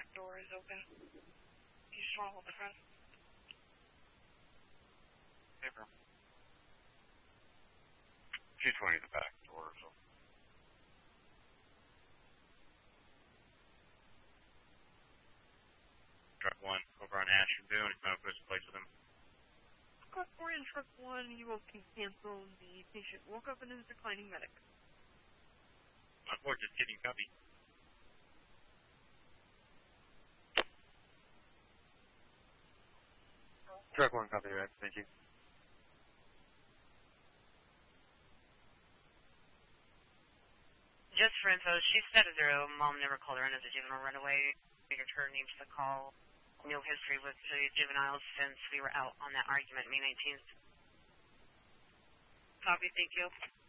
door is open. You just want to hold the front? Paper. 220, the back door is open. Truck 1, over on Ash and Boone, if not puts place with him. Truck 4 and Truck 1, you will cancel. The patient woke up and is declining medic. Just getting copy. Truck 1, copy, right? Thank you. Just for info, she's status 0. Mom never called her in as a juvenile runaway. Figured her name to the call. No history with the juveniles since we were out on that argument May 19th. Copy, thank you.